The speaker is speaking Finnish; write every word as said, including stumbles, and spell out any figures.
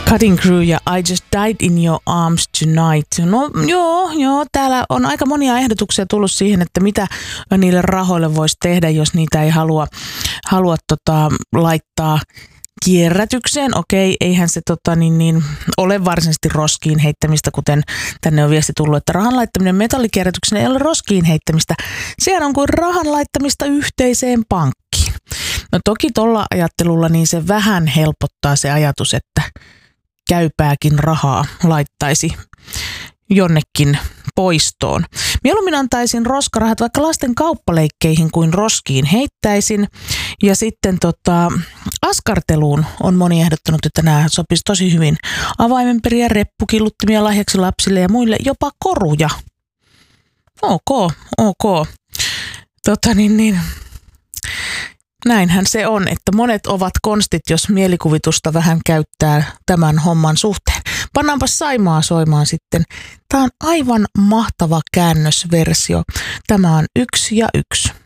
Cutting Crew ja I Just Died in Your Arms Tonight. No joo, joo, täällä on aika monia ehdotuksia tullut siihen, että mitä niille rahoille voisi tehdä, jos niitä ei halua, halua tota, laittaa kierrätykseen. Okei, eihän se tota, niin, niin, ole varsinaisesti roskiin heittämistä, kuten tänne on viesti tullut, että rahan laittaminen metallikierrätykseen ei ole roskiin heittämistä. Sehän on kuin rahan laittamista yhteiseen pankkiin. No toki tuolla ajattelulla niin se vähän helpottaa se ajatus, että käypääkin rahaa laittaisi jonnekin poistoon. Mieluummin antaisin roskarahat vaikka lasten kauppaleikkeihin kuin roskiin heittäisin. Ja sitten tota, askarteluun on moni ehdottanut, että nämä sopisi tosi hyvin. Avaimenperiä, reppukilluttimia lahjaksi lapsille ja muille, jopa koruja. Ok, ok. Tota niin, niin. Näinhän se on, että monet ovat konstit, jos mielikuvitusta vähän käyttää tämän homman suhteen. Pannaanpa Saimaa soimaan sitten. Tämä on aivan mahtava käännösversio. Tämä on yksi ja yksi.